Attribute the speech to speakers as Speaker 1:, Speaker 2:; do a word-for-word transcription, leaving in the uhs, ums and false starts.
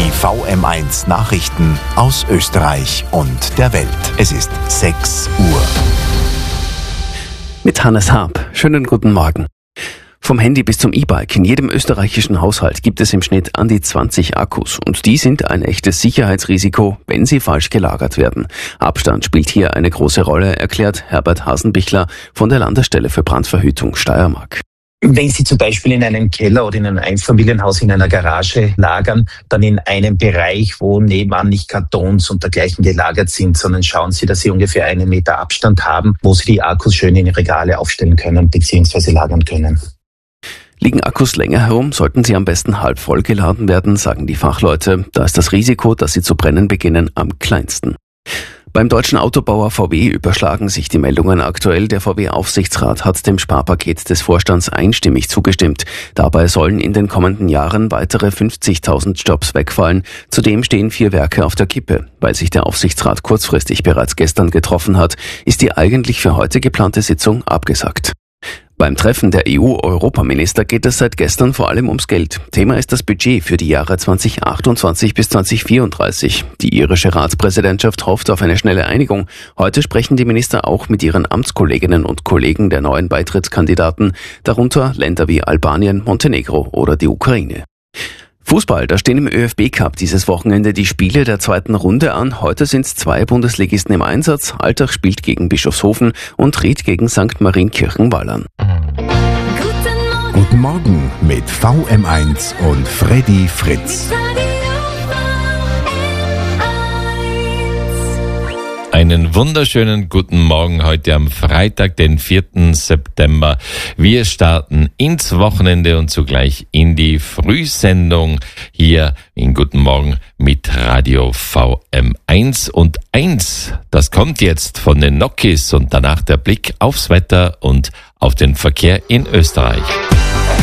Speaker 1: Die V M eins Nachrichten aus Österreich und der Welt. Es ist sechs Uhr.
Speaker 2: Mit Hannes Haab. Schönen guten Morgen. Vom Handy bis zum E-Bike. In jedem österreichischen Haushalt gibt es im Schnitt an die zwanzig Akkus. Und die sind ein echtes Sicherheitsrisiko, wenn sie falsch gelagert werden. Abstand spielt hier eine große Rolle, erklärt Herbert Hasenbichler von der Landesstelle für Brandverhütung Steiermark.
Speaker 3: Wenn Sie zum Beispiel in einem Keller oder in einem Einfamilienhaus in einer Garage lagern, dann in einem Bereich, wo nebenan nicht Kartons und dergleichen gelagert sind, sondern schauen Sie, dass Sie ungefähr einen Meter Abstand haben, wo Sie die Akkus schön in Regale aufstellen können bzw. lagern können.
Speaker 2: Liegen Akkus länger herum, sollten sie am besten halb voll geladen werden, sagen die Fachleute. Da ist das Risiko, dass sie zu brennen beginnen, am kleinsten. Beim deutschen Autobauer V W überschlagen sich die Meldungen aktuell. Der V W-Aufsichtsrat hat dem Sparpaket des Vorstands einstimmig zugestimmt. Dabei sollen in den kommenden Jahren weitere fünfzigtausend Jobs wegfallen. Zudem stehen vier Werke auf der Kippe. Weil sich der Aufsichtsrat kurzfristig bereits gestern getroffen hat, ist die eigentlich für heute geplante Sitzung abgesagt. Beim Treffen der E U-Europaminister geht es seit gestern vor allem ums Geld. Thema ist das Budget für die Jahre zweitausendachtundzwanzig bis zweitausendvierunddreißig. Die irische Ratspräsidentschaft hofft auf eine schnelle Einigung. Heute sprechen die Minister auch mit ihren Amtskolleginnen und Kollegen der neuen Beitrittskandidaten, darunter Länder wie Albanien, Montenegro oder die Ukraine. Fußball, da stehen im ÖFB-Cup dieses Wochenende die Spiele der zweiten Runde an. Heute sind es zwei Bundesligisten im Einsatz. Altach spielt gegen Bischofshofen und Ried gegen Sankt Marienkirchen-Wallern.
Speaker 1: Guten Morgen mit V M eins und Freddy Fritz.
Speaker 4: Einen wunderschönen guten Morgen heute am Freitag, den vierten September. Wir starten ins Wochenende und zugleich in die Frühsendung hier in Guten Morgen mit Radio V M eins und eins. Das kommt jetzt von den Nokis und danach der Blick aufs Wetter und auf den Verkehr in Österreich.